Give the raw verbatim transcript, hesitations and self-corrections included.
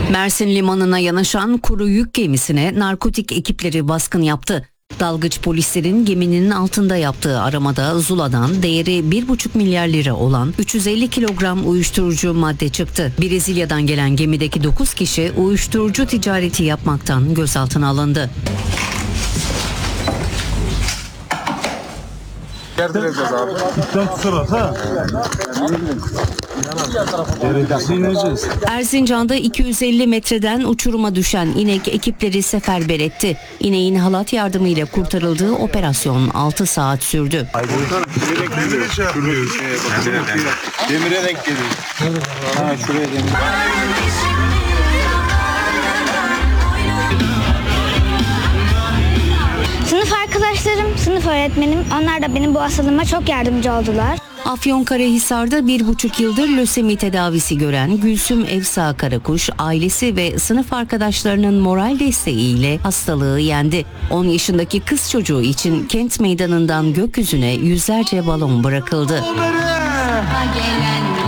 Mersin limanına yanaşan kuru yük gemisine narkotik ekipleri baskın yaptı. Dalgıç polislerin geminin altında yaptığı aramada Zula'dan değeri bir buçuk milyar lira olan üç yüz elli kilogram uyuşturucu madde çıktı. Brezilya'dan gelen gemideki dokuz kişi uyuşturucu ticareti yapmaktan gözaltına alındı. Yardım abi. Erzincan'da iki yüz elli metreden uçuruma düşen inek ekipleri seferber etti. İneğin halat yardımıyla kurtarıldığı operasyon altı saat sürdü. Demire denk geliyor. Ha, şuraya demir. Sınıf arkadaşlarım, sınıf öğretmenim, onlar da benim bu hastalığıma çok yardımcı oldular. Afyonkarahisar'da bir buçuk yıldır lösemi tedavisi gören Gülsüm Evsa Karakuş, ailesi ve sınıf arkadaşlarının moral desteğiyle hastalığı yendi. on yaşındaki kız çocuğu için kent meydanından gökyüzüne yüzlerce balon bırakıldı.